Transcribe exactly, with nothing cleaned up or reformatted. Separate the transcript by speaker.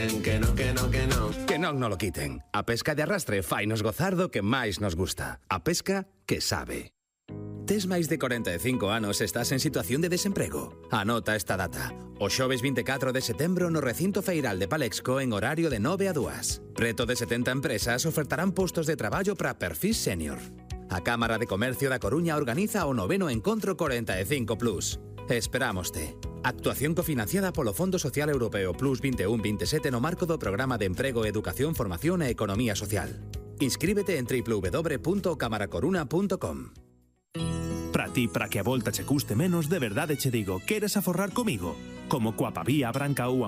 Speaker 1: Que non, que non, que non.
Speaker 2: Que non no lo quiten. A pesca de arrastre fainos gozar do que máis nos gusta. A pesca que sabe. Tes máis de corenta e cinco anos e estás en situación de desemprego? Anota esta data. O xoves vinte e catro de setembro no recinto feiral de Palexco en horario de nove a dúas. Preto de setenta empresas ofertarán postos de traballo para perfil senior. A Cámara de Comercio da Coruña organiza o noveno encontro corenta e cinco plus. Esperámoste. Actuación cofinanciada polo Fondo Social Europeo Plus veintiuno veintisiete no marco do Programa de Emprego, Educación, Formación e Economía Social. Inscríbete en doble u doble u doble u punto cámara coruna punto com.
Speaker 3: Para ti, para que a volta che custe menos, de verdade che digo, queres aforrar comigo? Como coa Pavía, Branca ou a